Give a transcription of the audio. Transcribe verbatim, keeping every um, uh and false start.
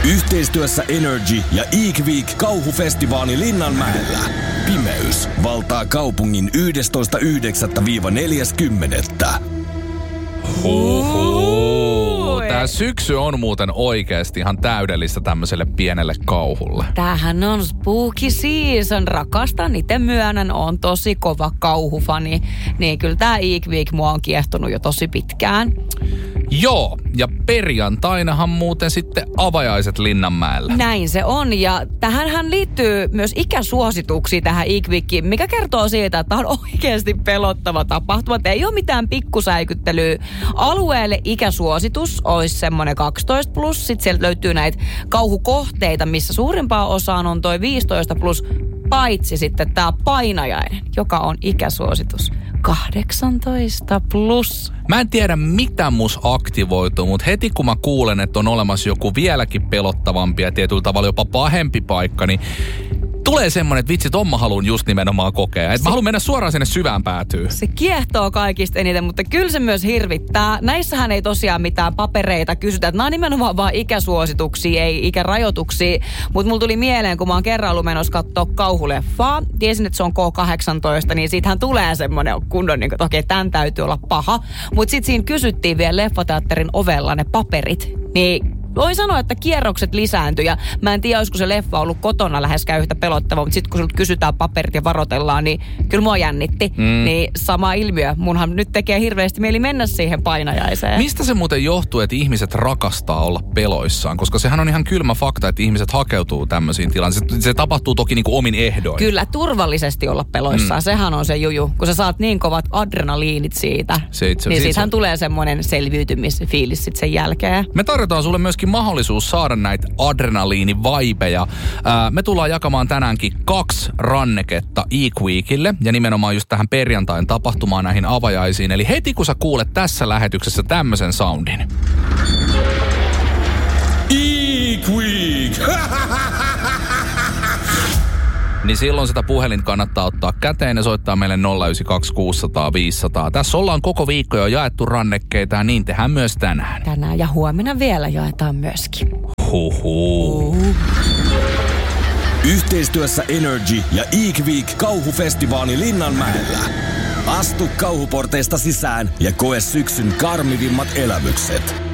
Yhteistyössä Energy ja Eek Week kauhufestivaali Linnanmäellä. Pimeys valtaa kaupungin yhdestoista yhdeksättä neljäskymmenettä Huhhuh. Tää syksy on muuten oikeasti ihan täydellistä tämmöiselle pienelle kauhulle. Tämähän on spooky season. Rakastan, itse myönnän, on tosi kova kauhufani. Niin kyllä tää Eek Week mua on kiehtonut jo tosi pitkään. Joo, ja perjantainahan muuten sitten avajaiset Linnanmäellä. Näin se on, ja tähänhän liittyy myös ikäsuosituksia tähän Eek Weekiin, mikä kertoo siitä, että tämä on oikeasti pelottava tapahtuma. Ei ole mitään pikkusäikyttelyä. Alueelle ikäsuositus olisi semmoinen kaksitoista plus, sitten sieltä löytyy näitä kauhukohteita, missä suurimpaan osaan on toi viisitoista plus, paitsi sitten tämä painajainen, joka on ikäsuositus kahdeksantoista plus. Mä en tiedä, mitä mus aktivoituu, mutta heti kun mä kuulen, että on olemassa joku vieläkin pelottavampi ja tietyllä tavalla jopa pahempi paikka, niin tulee semmoinen, että vitsi, ton mä haluun just nimenomaan kokea. Että mä haluan mennä suoraan sinne syvään päätyyn. Se kiehtoo kaikista eniten, mutta kyllä se myös hirvittää. Näissähän ei tosiaan mitään papereita kysytä. Että nämä on nimenomaan vaan ikäsuosituksia, ei ikärajoituksia. Mutta mulla tuli mieleen, kun mä oon kerran ollut menossa katsoa kauhuleffaa. Tiesin, että se on K kahdeksantoista, niin siitähän tulee semmoinen kunnon, niin että okei, tämän täytyy olla paha. Mutta sitten siinä kysyttiin vielä leffateatterin ovella ne paperit. Niin voin sanoa, että kierrokset lisääntyi ja mä en tiedä, olisiko se leffa ollut kotona läheskään yhtä pelottava, mutta sitten kun sulta kysytään paperit ja varoitellaan, niin kyllä mua jännitti. Mm. Niin sama ilmiö. Munhan nyt tekee hirveästi mieli mennä siihen painajaiseen. Mistä se muuten johtuu, että ihmiset rakastaa olla peloissaan? Koska sehän on ihan kylmä fakta, että ihmiset hakeutuu tämmöisiin tilanteisiin. Se, se tapahtuu toki niin kuin omin ehdoin. Kyllä, turvallisesti olla peloissaan. Mm. Sehän on se juju. Kun sä saat niin kovat adrenaliinit siitä, se itse, niin siitähän se tulee semmoinen selviytymisfiilis sitten sen jälkeen. Me tarjotaan sulle myöskin mahdollisuus saada näitä adrenaliinivaibeja. Ää, me tullaan jakamaan tänäänkin kaksi ranneketta Eek Weekille ja nimenomaan just tähän perjantain tapahtumaan näihin avajaisiin. Eli heti kun sä kuulet tässä lähetyksessä tämmöisen soundin. Eek Week! Niin silloin sitä puhelin kannattaa ottaa käteen ja soittaa meille nolla yhdeksän kaksi kuusi nolla nolla viisi nolla nolla. Tässä ollaan koko viikko jo jaettu rannekkeita ja niin tehdään myös tänään. Tänään ja huomenna vielä jaetaan myöskin. Huhhuh. Yhteistyössä Energy ja Eek Week kauhufestivaali Linnanmäellä. Astu kauhuporteista sisään ja koe syksyn karmivimmat elämykset.